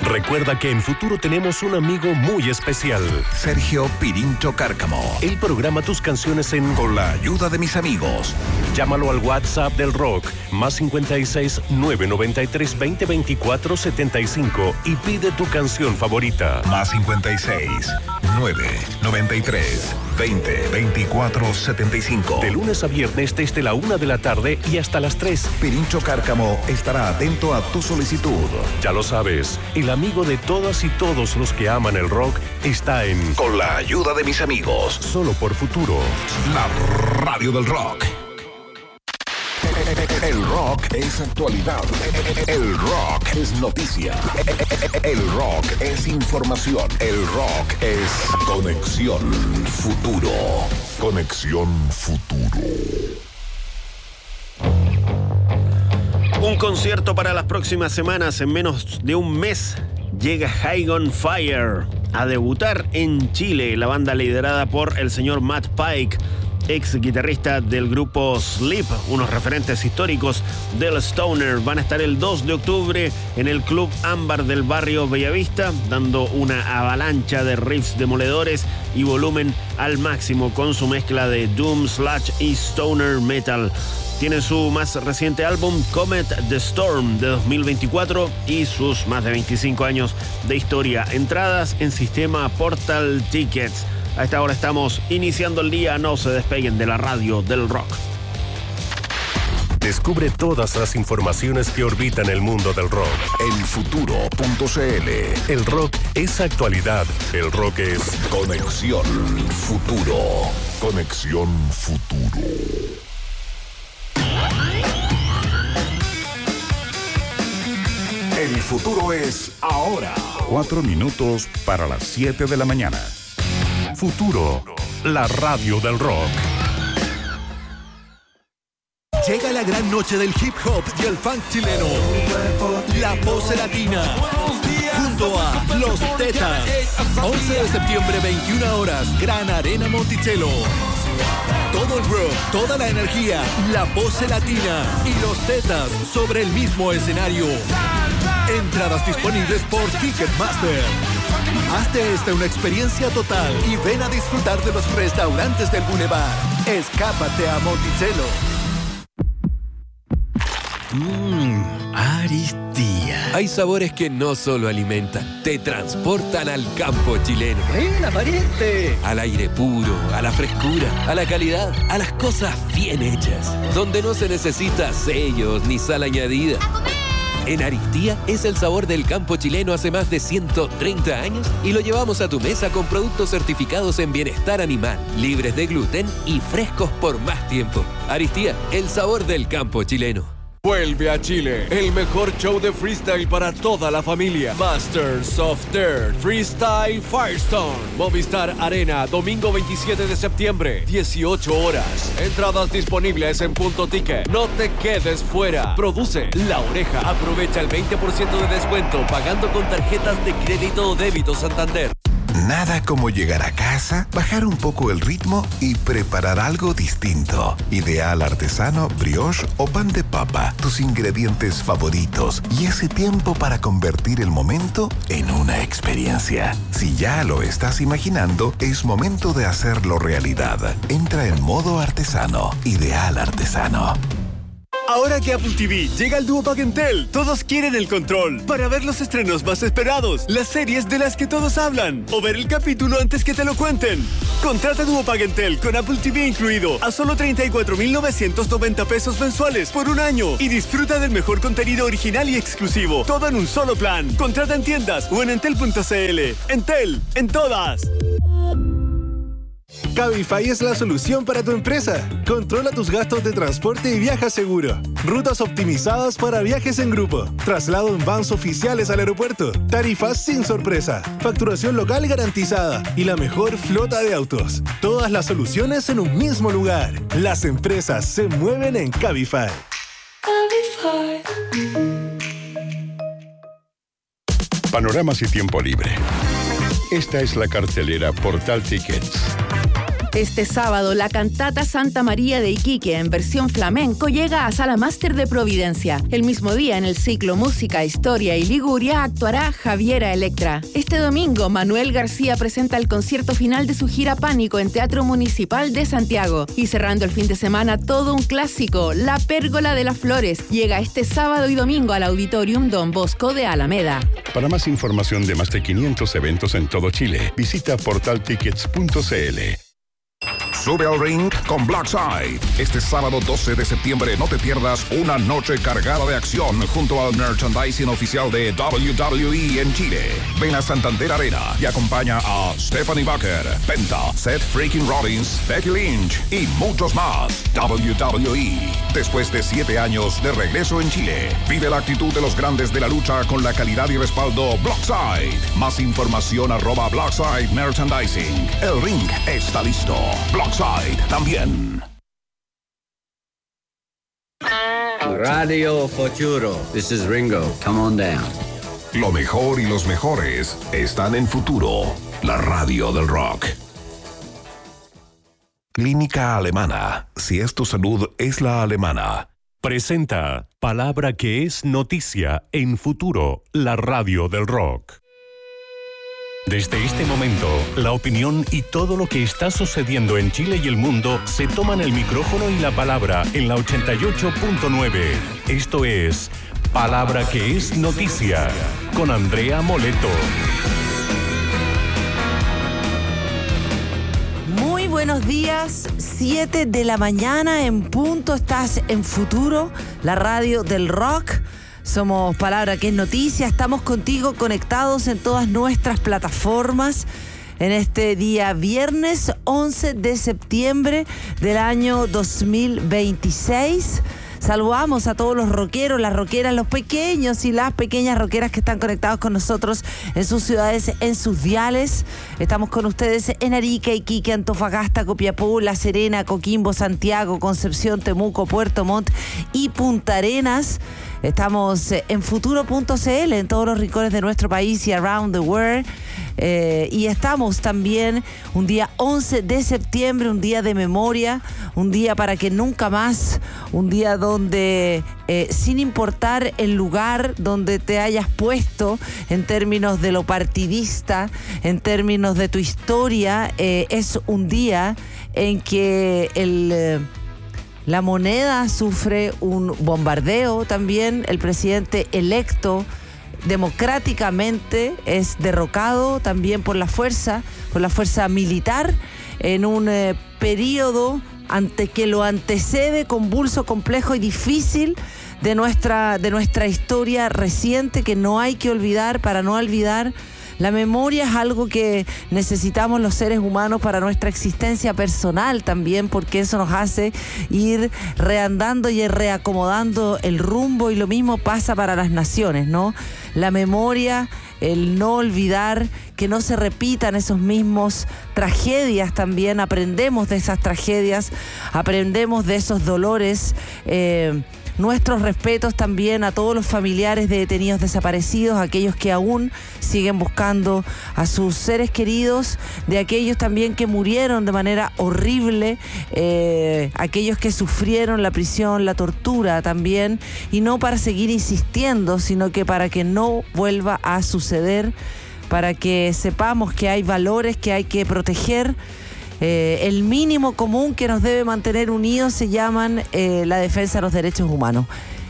Recuerda que en Futuro tenemos un amigo muy especial. Sergio Pirincho Cárcamo. Él programa tus canciones Con la ayuda de mis amigos. Llámalo al WhatsApp del rock, más 56 993 20 24 75 y pide tu canción favorita. Más 56 993 20 24 75. De lunes a viernes desde la 1 de la tarde y hasta las 3. Pirincho Cárcamo estará atento a tu solicitud. Ya lo sabes, el amigo de todas y todos los que aman el rock está en Con la ayuda de mis amigos. Solo por Futuro. La radio del rock. El rock es actualidad. El rock es noticia. El rock es información. El rock es Conexión Futuro. Conexión Futuro. Un concierto para las próximas semanas. En menos de un mes llega High on Fire a debutar en Chile. La banda liderada por el señor Matt Pike, ex guitarrista del grupo Sleep, unos referentes históricos del Stoner. Van a estar el 2 de octubre en el Club Ámbar del barrio Bellavista, dando una avalancha de riffs demoledores y volumen al máximo con su mezcla de doom, sludge y stoner metal. Tiene su más reciente álbum, Comet the Storm, de 2024 y sus más de 25 años de historia. Entradas en sistema Portal Tickets. A esta hora estamos iniciando el día. No se despeguen de la radio del rock. Descubre todas las informaciones que orbitan el mundo del rock. Elfuturo.cl. El rock es actualidad. El rock es Conexión Futuro. Conexión Futuro. El futuro es ahora. 4 minutos para las 7 de la mañana. Futuro, la radio del rock. Llega la gran noche del hip hop y el funk chileno. La Pose Latina. Junto a Los Tetas. 11 de septiembre, 21 horas. Gran Arena Monticello. Todo el rock, toda la energía, La Pose Latina y Los Tetas sobre el mismo escenario. Entradas disponibles por Ticketmaster. Hazte esta una experiencia total y ven a disfrutar de los restaurantes del Boulevard. Escápate a Monticello. Aristía. Hay sabores que no solo alimentan, te transportan al campo chileno. ¡Ven, pariente! Al aire puro, a la frescura, a la calidad, a las cosas bien hechas, donde no se necesita sellos ni sal añadida. En Aristía es el sabor del campo chileno hace más de 130 años y lo llevamos a tu mesa con productos certificados en bienestar animal, libres de gluten y frescos por más tiempo. Aristía, el sabor del campo chileno. Vuelve a Chile, el mejor show de freestyle para toda la familia. Masters of Dirt Freestyle Firestone. Movistar Arena, domingo 27 de septiembre, 18 horas. Entradas disponibles en Punto Ticket. No te quedes fuera. Produce La Oreja. Aprovecha el 20% de descuento pagando con tarjetas de crédito o débito Santander. Nada como llegar a casa, bajar un poco el ritmo y preparar algo distinto. Ideal artesano, brioche o pan de papa, tus ingredientes favoritos y ese tiempo para convertir el momento en una experiencia. Si ya lo estás imaginando, es momento de hacerlo realidad. Entra en modo artesano. Ideal artesano. Ahora que Apple TV llega al dúo Pack Entel, todos quieren el control para ver los estrenos más esperados, las series de las que todos hablan o ver el capítulo antes que te lo cuenten. Contrata dúo Pack Entel con Apple TV incluido a solo 34,990 pesos mensuales por un año y disfruta del mejor contenido original y exclusivo, todo en un solo plan. Contrata en tiendas o en entel.cl. Entel, en todas. Cabify es la solución para tu empresa. Controla tus gastos de transporte y viaja seguro. Rutas optimizadas para viajes en grupo. Traslado en vans oficiales al aeropuerto. Tarifas sin sorpresa. Facturación local garantizada. Y la mejor flota de autos. Todas las soluciones en un mismo lugar. Las empresas se mueven en Cabify. Panoramas y tiempo libre. Esta es la cartelera Portal Tickets. Este sábado, la cantata Santa María de Iquique en versión flamenco llega a Sala Máster de Providencia. El mismo día, en el ciclo Música, Historia y Liguria, actuará Javiera Electra. Este domingo, Manuel García presenta el concierto final de su gira Pánico en Teatro Municipal de Santiago. Y cerrando el fin de semana, todo un clásico, La Pérgola de las Flores, llega este sábado y domingo al Auditorium Don Bosco de Alameda. Para más información de más de 500 eventos en todo Chile, visita portaltickets.cl. Sube al ring con Blackside. Este sábado 12 de septiembre no te pierdas una noche cargada de acción junto al merchandising oficial de WWE en Chile. Ven a Santander Arena y acompaña a Stephanie Bucker, Penta, Seth Freaking Rollins, Becky Lynch y muchos más. WWE. Después de 7 años de regreso en Chile, vive la actitud de los grandes de la lucha con la calidad y respaldo Blackside. Más información @Blackside Merchandising. El ring está listo. Blackside también. Radio Futuro. This is Ringo. Come on down. Lo mejor y los mejores están en Futuro, la radio del rock. Clínica Alemana. Si es tu salud, es la alemana. Presenta Palabra que es noticia en Futuro, la radio del rock. Desde este momento, la opinión y todo lo que está sucediendo en Chile y el mundo se toman el micrófono y la palabra en la 88.9. Esto es Palabra que es noticia con Andrea Moleto. Muy buenos días, 7 de la mañana en punto, estás en Futuro, la radio del rock. Somos Palabra que es noticia, estamos contigo conectados en todas nuestras plataformas en este día viernes 11 de septiembre del año 2026. Saludamos a todos los rockeros, las rockeras, los pequeños y las pequeñas rockeras que están conectados con nosotros en sus ciudades, en sus diales. Estamos con ustedes en Arica, Iquique, Antofagasta, Copiapó, La Serena, Coquimbo, Santiago, Concepción, Temuco, Puerto Montt y Punta Arenas. Estamos en futuro.cl en todos los rincones de nuestro país y around the world. Y estamos también un día 11 de septiembre, un día de memoria, un día para que nunca más, un día donde sin importar el lugar donde te hayas puesto en términos de lo partidista, en términos de tu historia, es un día en que la moneda sufre un bombardeo también. El presidente electo democráticamente es derrocado también por la fuerza militar en un periodo que lo antecede convulso, complejo y difícil de nuestra historia reciente, que no hay que olvidar. Para no olvidar, la memoria es algo que necesitamos los seres humanos para nuestra existencia personal también, porque eso nos hace ir reandando y reacomodando el rumbo, y lo mismo pasa para las naciones, ¿no? La memoria, el no olvidar, que no se repitan esos mismos tragedias también. Aprendemos de esas tragedias, aprendemos de esos dolores. Nuestros respetos también a todos los familiares de detenidos desaparecidos, aquellos que aún siguen buscando a sus seres queridos, de aquellos también que murieron de manera horrible, aquellos que sufrieron la prisión, la tortura también, y no para seguir insistiendo, sino que para que no vuelva a suceder, para que sepamos que hay valores que hay que proteger. El mínimo común que nos debe mantener unidos se llaman la defensa de los derechos humanos.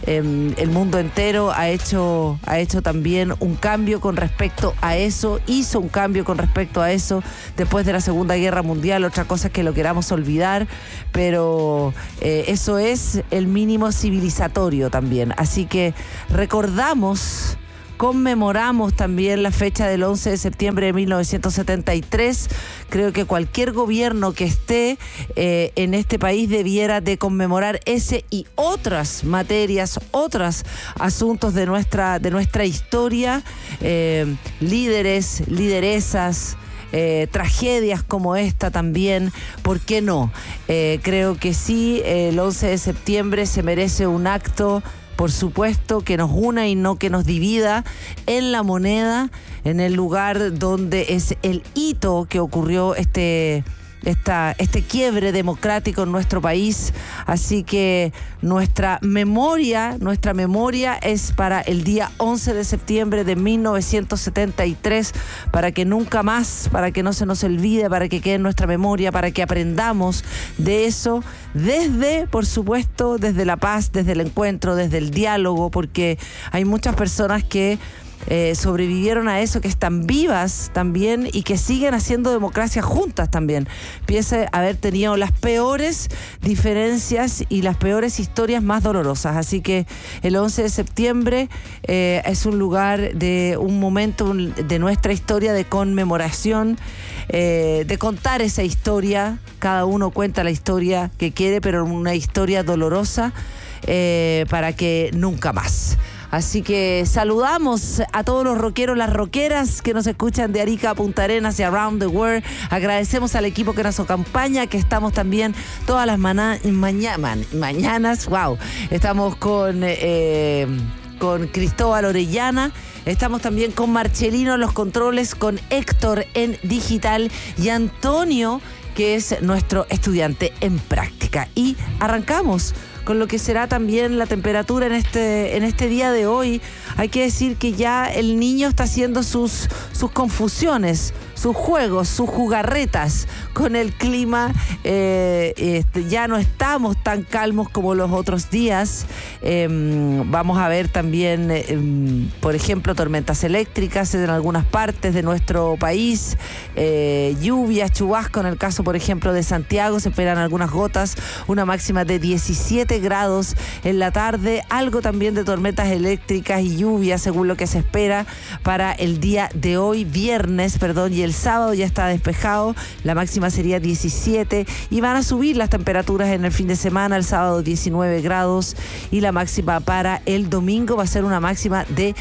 El mundo entero ha hecho también un cambio con respecto a eso, hizo un cambio con respecto a eso después de la Segunda Guerra Mundial. Otra cosa es que lo queramos olvidar, pero eso es el mínimo civilizatorio también. Así que conmemoramos también la fecha del 11 de septiembre de 1973. Creo que cualquier gobierno que esté en este país debiera de conmemorar ese y otras materias, otros asuntos de nuestra historia, líderes, lideresas, tragedias como esta también, ¿por qué no? Creo que sí, el 11 de septiembre se merece un acto, por supuesto, que nos una y no que nos divida, en la moneda, en el lugar donde es el hito que ocurrió este este quiebre democrático en nuestro país. Así que nuestra memoria es para el día 11 de septiembre de 1973, para que nunca más, para que no se nos olvide, para que quede en nuestra memoria, para que aprendamos de eso desde, por supuesto, desde la paz, desde el encuentro, desde el diálogo, porque hay muchas personas que sobrevivieron a eso, que están vivas también y que siguen haciendo democracia juntas también, pese a haber tenido las peores diferencias y las peores historias más dolorosas. Así que el 11 de septiembre es un lugar de un momento de nuestra historia de conmemoración, de contar esa historia. Cada uno cuenta la historia que quiere, pero una historia dolorosa, para que nunca más. Así que saludamos a todos los rockeros, las rockeras que nos escuchan de Arica a Punta Arenas y around the world. Agradecemos al equipo que nos acompaña, que estamos también todas las mañanas. Wow. Estamos con Cristóbal Orellana. Estamos también con Marcelino en los controles, con Héctor en digital y Antonio, que es nuestro estudiante en práctica. Y arrancamos con lo que será también la temperatura en este día de hoy. Hay que decir que ya el niño está haciendo sus confusiones, sus juegos, sus jugarretas con el clima. Ya no estamos tan calmos como los otros días. Vamos a ver también, por ejemplo, tormentas eléctricas en algunas partes de nuestro país, lluvias, chubasco en el caso, por ejemplo, de Santiago. Se esperan algunas gotas, una máxima de 17 grados en la tarde, algo también de tormentas eléctricas y lluvias según lo que se espera para el día de hoy, viernes, y el sábado ya está despejado, la máxima sería 17 y van a subir las temperaturas en el fin de semana, el sábado 19 grados y la máxima para el domingo va a ser una máxima de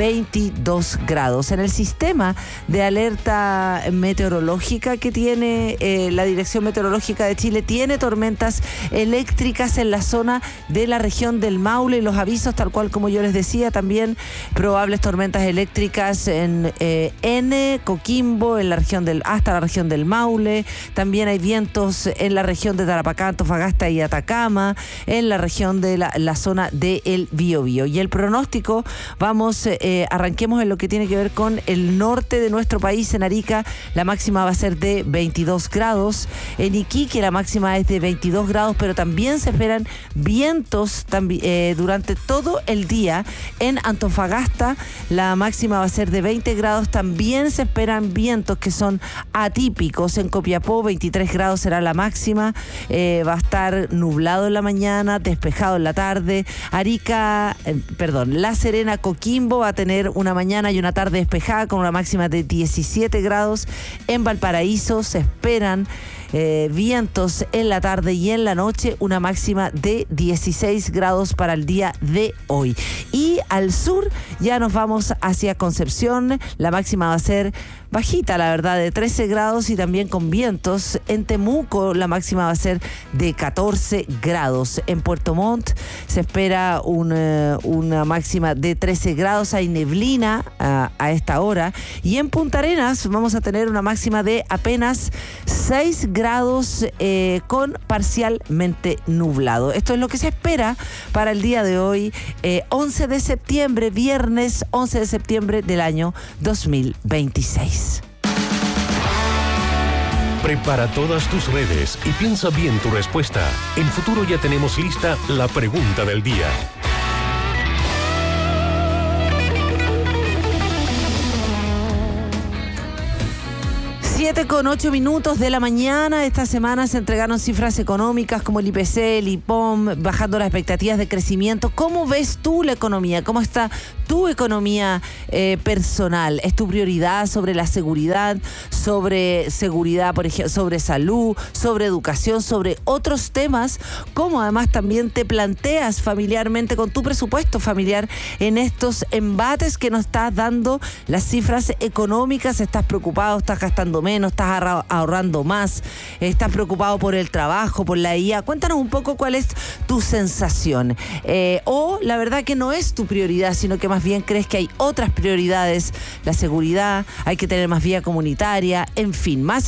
22 grados. En el sistema de alerta meteorológica que tiene la Dirección Meteorológica de Chile, tiene tormentas eléctricas en la zona de la región del Maule y los avisos, tal cual como yo les decía, también probables tormentas eléctricas en Coquimbo, hasta la región del Maule. También hay vientos en la región de Tarapacá, Antofagasta y Atacama, en la región de la zona del Biobío. Y el pronóstico, arranquemos en lo que tiene que ver con el norte de nuestro país. En Arica la máxima va a ser de 22 grados, en Iquique la máxima es de 22 grados, pero también se esperan vientos durante todo el día. En Antofagasta la máxima va a ser de 20 grados, también se esperan vientos que son atípicos. En Copiapó 23 grados será la máxima, va a estar nublado en la mañana, despejado en la tarde. La Serena, Coquimbo va a tener una mañana y una tarde despejada con una máxima de 17 grados. En Valparaíso se esperan vientos en la tarde y en la noche, una máxima de 16 grados para el día de hoy. Y al sur ya nos vamos hacia Concepción, la máxima va a ser bajita, la verdad, de 13 grados y también con vientos. En Temuco la máxima va a ser de 14 grados. En Puerto Montt se espera una máxima de 13 grados, hay neblina a esta hora. Y en Punta Arenas vamos a tener una máxima de apenas 6 grados con parcialmente nublado. Esto es lo que se espera para el día de hoy, 11 de septiembre, viernes 11 de septiembre del año 2026. Prepara todas tus redes y piensa bien tu respuesta. En Futuro ya tenemos lista la pregunta del día. 7:08 de la mañana. Esta semana se entregaron cifras económicas como el IPC, el IPOM, bajando las expectativas de crecimiento. ¿Cómo ves tú la economía? ¿Cómo está tu economía personal? ¿Es tu prioridad sobre la seguridad, por ejemplo, sobre salud, sobre educación, sobre otros temas? ¿Cómo además también te planteas familiarmente con tu presupuesto familiar en estos embates que nos estás dando las cifras económicas? ¿Estás preocupado? ¿Estás gastando menos? ¿Estás ahorrando más? ¿Estás preocupado por el trabajo, por la IA? Cuéntanos un poco cuál es tu sensación. O la verdad que no es tu prioridad, sino que más más bien crees que hay otras prioridades, la seguridad, hay que tener más vía comunitaria, en fin, más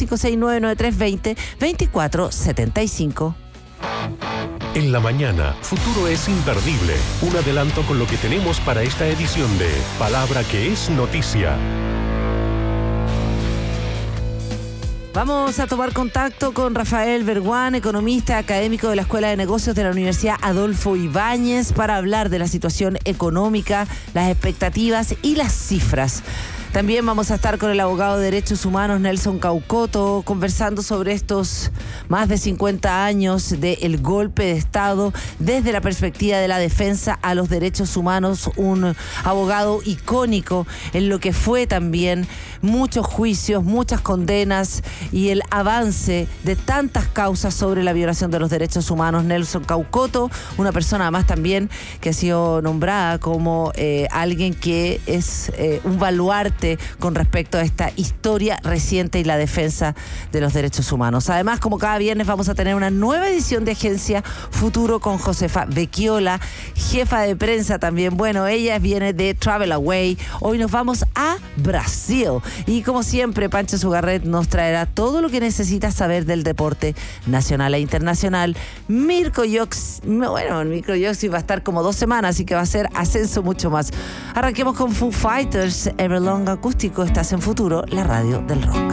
569-9320-2475. En la mañana, Futuro es imperdible. Un adelanto con lo que tenemos para esta edición de Palabra que es Noticia. Vamos a tomar contacto con Rafael Berguán, economista académico de la Escuela de Negocios de la Universidad Adolfo Ibáñez, para hablar de la situación económica, las expectativas y las cifras. También vamos a estar con el abogado de Derechos Humanos Nelson Caucoto, conversando sobre estos más de 50 años del golpe de Estado desde la perspectiva de la defensa a los derechos humanos, un abogado icónico en lo que fue también muchos juicios, muchas condenas y el avance de tantas causas sobre la violación de los derechos humanos. Nelson Caucoto, una persona además también que ha sido nombrada como alguien que es un baluarte con respecto a esta historia reciente y la defensa de los derechos humanos. Además, como cada viernes, vamos a tener una nueva edición de Agencia Futuro con Josefa Vecchiola, jefa de prensa también. Bueno, ella viene de Travel Away. Hoy nos vamos a Brasil. Y como siempre, Pancho Sugarret nos traerá todo lo que necesitas saber del deporte nacional e internacional. Mirko Jox va a estar como 2 semanas, así que va a ser ascenso mucho más. Arranquemos con Foo Fighters, Everlong Acústico. Estás en Futuro, la radio del rock.